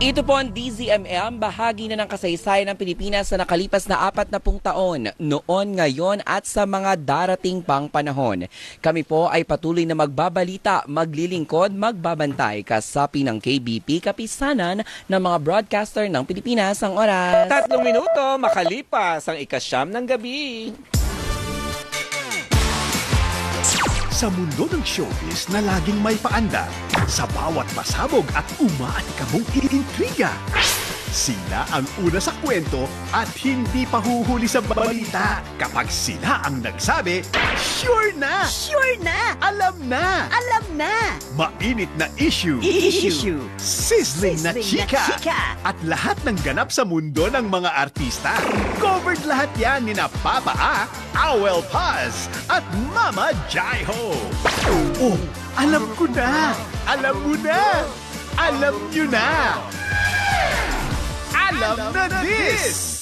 Ito po ang DZMM, bahagi na ng kasaysayan ng Pilipinas sa nakalipas na 40 taon, noon, ngayon at sa mga darating pang panahon. Kami po ay patuloy na magbabalita, maglilingkod, magbabantay kasapi ng KBP, kapisanan ng mga broadcaster ng Pilipinas. Ang oras 3 minuto makalipas ang 9:00 ng gabi. Sa mundo ng showbiz na laging may paandar, sa bawat pasabog at umaatikabong intriga, sila ang una sa kwento at hindi pa huhuli sa balita. Kapag sila ang nagsabi, sure na! Sure na! Alam na! Alam na! Mainit na issue! Sizzling na chika! At lahat ng ganap sa mundo ng mga artista. Covered lahat yan ni na Papa A, Awel Paz, at Mama Jai Ho. Oh, alam ko na! Alam mo na! Alam nyo na! Alam na this!